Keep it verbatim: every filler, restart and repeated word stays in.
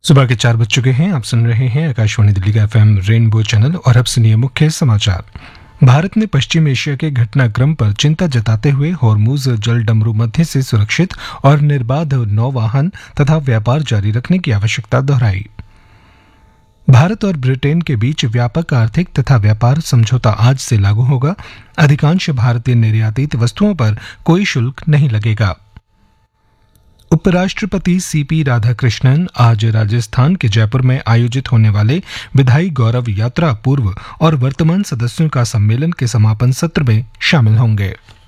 सुबह के चार बज चुके हैं। आप सुन रहे हैं आकाशवाणी दिल्ली का एफएम रेनबो चैनल और अब सुनिए मुख्य समाचार। भारत ने पश्चिम एशिया के घटनाक्रम पर चिंता जताते हुए हॉर्मुज जल डमरू मध्य से सुरक्षित और निर्बाध नौवाहन तथा व्यापार जारी रखने की आवश्यकता दोहराई। भारत और ब्रिटेन के बीच व्यापक आर्थिक तथा व्यापार समझौता आज से लागू होगा। अधिकांश भारतीय निर्यातित वस्तुओं पर कोई शुल्क नहीं लगेगा। उपराष्ट्रपति सीपी राधाकृष्णन आज राजस्थान के जयपुर में आयोजित होने वाले विधायी गौरव यात्रा पूर्व और वर्तमान सदस्यों का सम्मेलन के समापन सत्र में शामिल होंगे।